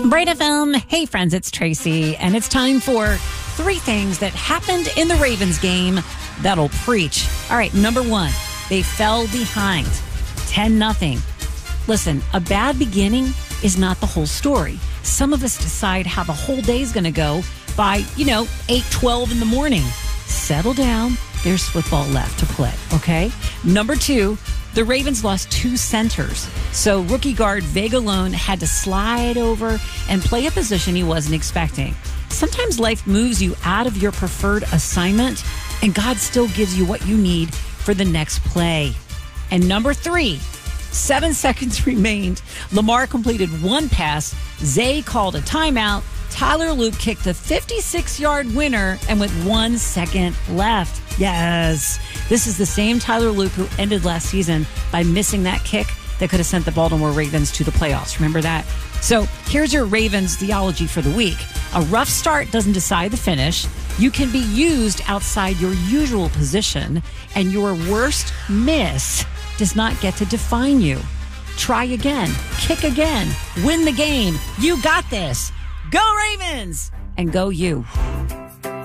Bright FM. Hey, friends, it's Tracy, and it's time for 3 things that happened in the Ravens game that'll preach. All right, number 1, they fell behind 10-0. Listen, a bad beginning is not the whole story. Some of us decide how the whole day is going to go by, 8:12 in the morning. Settle down. There's football left to play, okay? Number 2, the Ravens lost 2 centers. So rookie guard Vega Lone had to slide over and play a position he wasn't expecting. Sometimes life moves you out of your preferred assignment, and God still gives you what you need for the next play. And number 3, 7 seconds remained. Lamar completed 1 pass. Zay called a timeout. Tyler Luke kicked the 56-yard winner, and with 1 second left. Yes, this is the same Tyler Luke who ended last season by missing that kick that could have sent the Baltimore Ravens to the playoffs. Remember that? So here's your Ravens theology for the week. A rough start doesn't decide the finish. You can be used outside your usual position, and your worst miss does not get to define you. Try again. Kick again. Win the game. You got this. Go Ravens! And go you.